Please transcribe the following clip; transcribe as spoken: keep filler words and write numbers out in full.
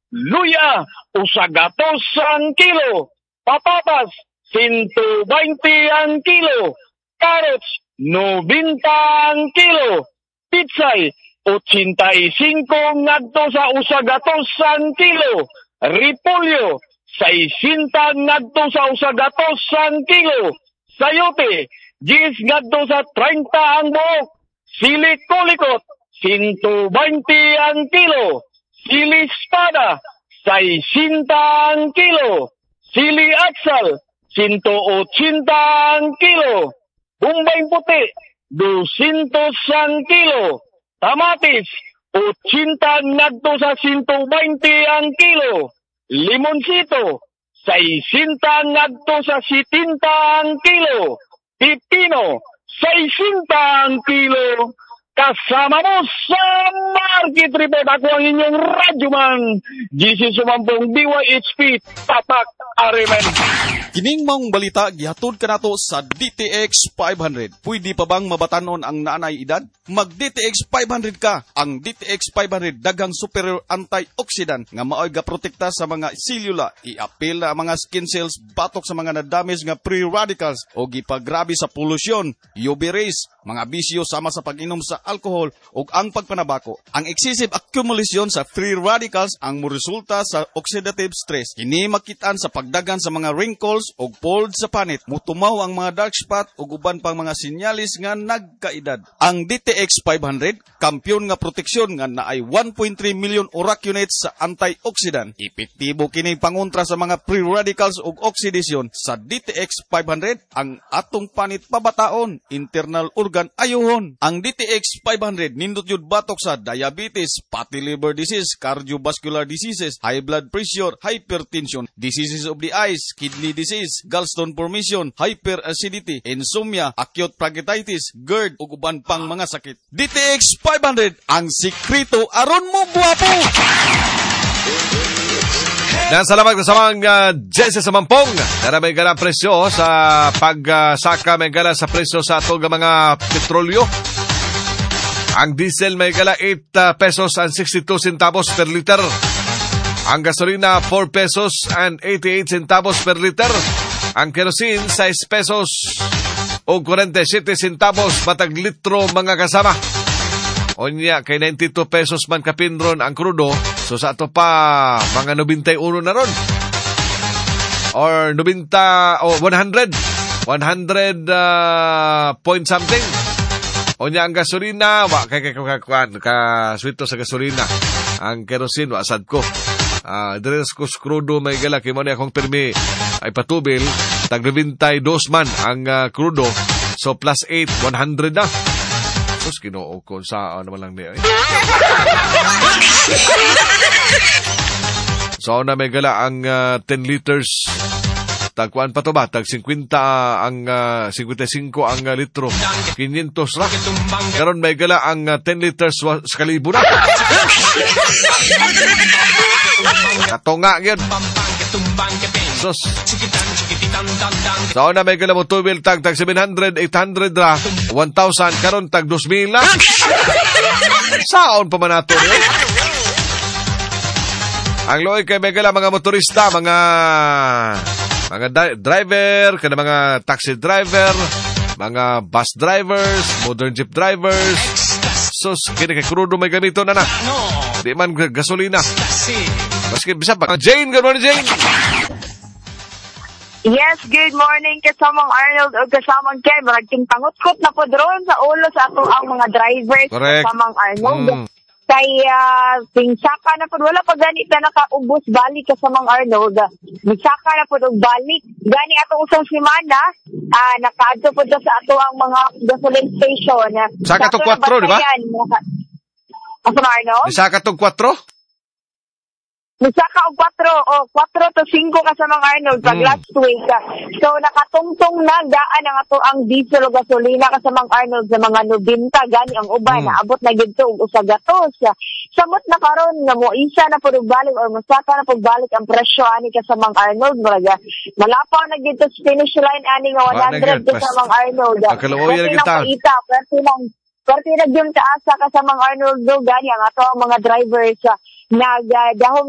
luya, usagatos ang kilo. Patatas, ciento veinte ang kilo. Carrots, noventa ang kilo. Pitsay, ochenta y cinco ngadto sa usagatos ang kilo. Repolyo, sesenta ngadto sa usagatos ang kilo. Sayote, ten ngadto sa treinta ang buok. Sili kolikot, ciento veinte ang kilo. Sili espada, sesenta ang kilo. Sili atsal, ciento ochenta ang kilo. Bumbay puti, doscientos ang kilo. Tamatis, ochenta ngadto sa ciento veinte ang kilo. Limoncito, sesenta ngadto sa setenta ang kilo. Pipino, sesenta ang kilo. Kasama mo sa Market Report. Ako ang inyong radyoman, G C Sumampong D Y H P Tatak Arimen. Kining mong balita gihatod kanato sa D T X five hundred. Pwede pa bang mabatanon ang naanay edad? Mag D T X five hundred ka. Ang D T X five hundred daghang superior antioxidant nga maoy ga protekta sa mga selula, i-apil ang mga skin cells batok sa mga na-damage nga free radicals o gipagrabe sa polusyon, U V rays, mga bisyo sama sa pag-inom sa alcohol ug ang pagpanabako. Ang excessive accumulation sa free radicals ang moresulta sa oxidative stress. Kini makitaan sa pagdagan sa mga wrinkles ug folds sa panit, mutumaw ang mga dark spot ug uban pang mga sinyalis nga nagkaedad. Ang D T X five hundred kampyon nga proteksyon nga naay one point three million urac units sa antioxidant. Epektibo kini pangontra sa mga free radicals ug oxidation. Sa D T X five hundred ang atong panit pabataon, internal organ ayuhon. Ang D T X five hundred nindot yun batok sa diabetes, fatty liver disease, cardiovascular diseases, high blood pressure, hypertension, diseases of the eyes, kidney disease, gallstone formation, hyperacidity, insomnia, acute pancreatitis, GERD, ug uban pang mga sakit. D T X five hundred, ang sikreto aron mo buwapo! Dan salamat sa mga Jesse sa Mampong. Dara may gala presyo sa pagsaka, uh, may gala sa presyo sa atong mga petrolyo. Ang diesel may gala eight uh, pesos and sixty-two centavos per liter. Ang gasolina four pesos and eighty-eight centavos per liter. Ang kerosene six pesos o forty-seven centavos matag litro mga kasama. Onya kay ninety-two pesos man kapinron ang krudo. So sa ato pa mga ninety-one na ron. Or ninety o one hundred. one hundred uh, point something. Onya ang gasolina, wa kay kay kakuan ka swito sa gasolina. Ang kerosene wa sad ko. Ah, uh, dres ko skrudo may gala kay mo ni akong permi ay patubil tag ninety-two man ang uh, krudo. So plus eight, one hundred na. Sus Ginoo ko sa ano man lang ni. So na may gala ang uh, ten liters. Tagkuan pa to ba? Tag fifty ang uh, fifty-five ang uh, litro. five hundred ra. Karon may gala ang uh, ten liters sa kalibo na. Katonga gyud. Sus. So na may gala mo two mil tag tag seven hundred, eight hundred ra. one thousand karon tag two mil na. Saon pa man ato ni? Ang loy kay may gala mga motorista, mga mga di- driver, kada mga taxi driver, mga bus drivers, modern jeep drivers. Sus, kini kay krudo may ganito na na. Di man gasolina. Maski bisa ba? Jane, good morning, Jane. Yes, good morning kasamang Arnold o kasamang Ken. Maragting pangutkot na po drone sa ulo sa ato ang mga drivers. Correct. Kasamang Arnold. Mm. Kaya uh, pingsaka na po, wala pa ganit na nakaubos balik kasamang Arnold. Migsaka na po og balik. Gani ato usang simana, uh, nakaadto po sa ato ang mga gasoline station. Saka to four, di ba? Kasamang Arnold? Saka to four? Misaka og four o four to five ka sa mga Arnold pag mm. last week. So nakatungtong na daan ang ato ang diesel o gasolina ka sa mga Arnold sa mga ninety gani ang uban mm. naabot na gid og usagatos. Samot na karon nga mo isa na pud balik or masaka na pud balik ang presyo ani ka sa mga Arnold muraga. Malapaw na gid sa finish line ani nga one hundred ka sa mga Arnold. Pagkaluoy ra gid ta. Perti lang perti ra gyud kaasa ka sa mga Arnold do gani ang ato ang mga drivers nagdahom